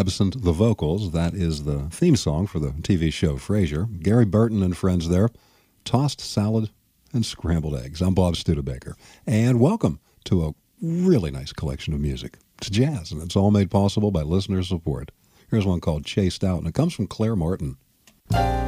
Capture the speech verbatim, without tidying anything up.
absent the vocals. That is the theme song for the T V show Frasier. Gary Burton and friends there. Tossed salad and scrambled eggs. I'm Bob Studebaker. And welcome to a really nice collection of music. It's jazz, and it's all made possible by listener support. Here's one called Chased Out, and it comes from Claire Martin.